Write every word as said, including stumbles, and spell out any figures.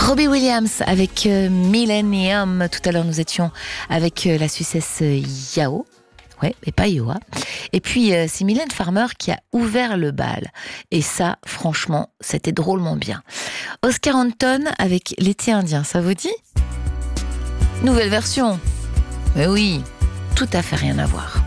Robbie Williams avec euh, Millennium. Tout à l'heure, nous étions avec euh, la Suissesse euh, Yao. Ouais, et pas Yoa. Et puis, euh, c'est Mylène Farmer qui a ouvert le bal. Et ça, franchement, c'était drôlement bien. Oscar Anton avec L'été indien, ça vous dit ? Nouvelle version. Mais oui, tout à fait rien à voir.